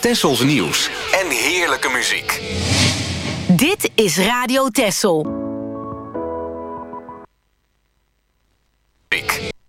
Tessels nieuws en heerlijke muziek. Dit is Radio Tessel.